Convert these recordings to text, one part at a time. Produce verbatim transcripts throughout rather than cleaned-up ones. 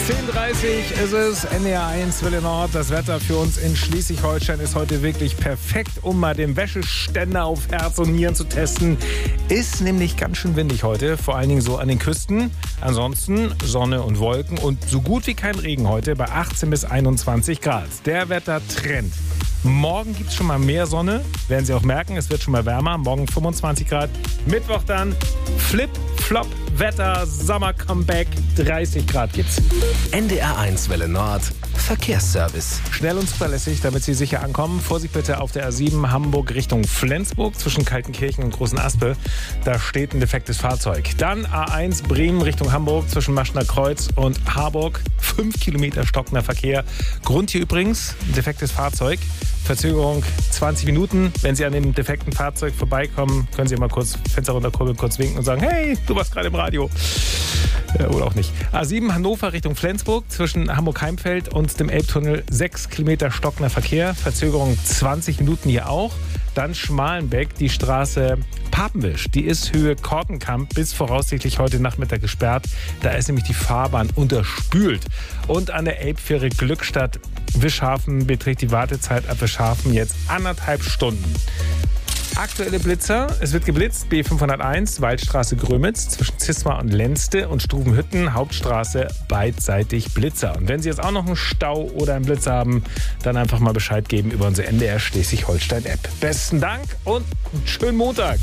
zehn Uhr dreißig ist es, N D R eins Welle Nord. Das Wetter für uns in Schleswig-Holstein ist heute wirklich perfekt, um mal den Wäscheständer auf Herz und Nieren zu testen. Ist nämlich ganz schön windig heute, vor allen Dingen so an den Küsten. Ansonsten Sonne und Wolken und so gut wie kein Regen heute bei achtzehn bis einundzwanzig Grad. Der Wettertrend. Morgen gibt es schon mal mehr Sonne, werden Sie auch merken, es wird schon mal wärmer. Morgen fünfundzwanzig Grad, Mittwoch dann Flip-Flop-Wetter, Sommer-Comeback, dreißig Grad gibt's. N D R eins Welle Nord, Verkehrsservice. Schnell und zuverlässig, damit Sie sicher ankommen. Vorsicht bitte auf der A sieben Hamburg Richtung Flensburg zwischen Kaltenkirchen und Großen Aspe. Da steht ein defektes Fahrzeug. Dann A eins Bremen Richtung Hamburg zwischen Maschner Kreuz und Harburg. Fünf Kilometer stockender Verkehr. Grund hier übrigens, ein defektes Fahrzeug. Verzögerung zwanzig Minuten. Wenn Sie an dem defekten Fahrzeug vorbeikommen, können Sie mal kurz Fenster runterkurbeln, kurz winken und sagen, hey, du warst gerade im Radio. Ja, oder auch nicht. A sieben Hannover Richtung Flensburg zwischen Hamburg-Heimfeld und dem Elbtunnel. sechs Kilometer stockender Verkehr. Verzögerung zwanzig Minuten hier auch. Dann Schmalenbeck, die Straße Papenwisch. Die ist Höhe Kortenkamp bis voraussichtlich heute Nachmittag gesperrt. Da ist nämlich die Fahrbahn unterspült. Und an der Elbfähre Glückstadt Wischhafen beträgt die Wartezeit ab Wischhafen jetzt anderthalb Stunden. Aktuelle Blitzer. Es wird geblitzt. B fünfhunderteins, Waldstraße Grömitz zwischen Zismar und Lenzte und Stufenhütten, Hauptstraße beidseitig Blitzer. Und wenn Sie jetzt auch noch einen Stau oder einen Blitzer haben, dann einfach mal Bescheid geben über unsere N D R Schleswig-Holstein-App. Besten Dank und einen schönen Montag.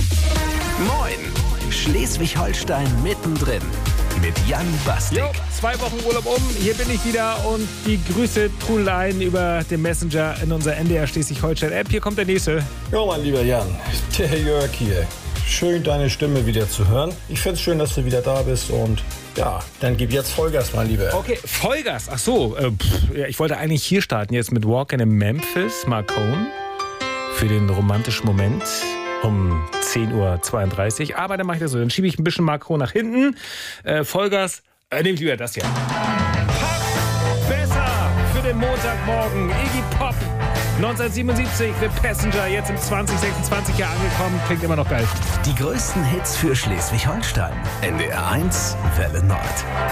Moin, Schleswig-Holstein mittendrin mit Jan Bastik. Jo, zwei Wochen Urlaub um, hier bin ich wieder und die Grüße trudeleien über den Messenger in unserer N D R Schleswig-Holstein-App. Hier kommt der nächste. Ja, mein lieber Jan, der Jörg hier. Schön, deine Stimme wieder zu hören. Ich finde es schön, dass du wieder da bist und ja, dann gib jetzt Vollgas, mein Lieber. Okay, Vollgas. Ach so, äh, pff, ja, ich wollte eigentlich hier starten, jetzt mit Walk in Memphis, Marcone, für den romantischen Moment um zehn Uhr zweiunddreißig. Aber dann mache ich das so, dann schiebe ich ein bisschen Marco nach hinten. Äh, Vollgas, äh, nehme ich lieber das hier. Passt besser für den Montagmorgen. Iggy Pop, neunzehnhundertsiebenundsiebzig, The Passenger, jetzt im zwanzig sechsundzwanzig Jahr angekommen. Klingt immer noch geil. Die größten Hits für Schleswig-Holstein. N D R eins Welle Nord.